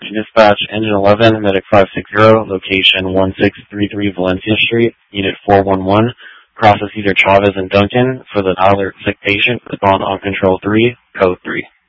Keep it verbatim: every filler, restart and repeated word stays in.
Dispatch Engine eleven, Medic five sixty, location one six three three Valencia Street, Unit four one one. Process either Chavez and Duncan for the alert sick patient. Respond on control three, code three.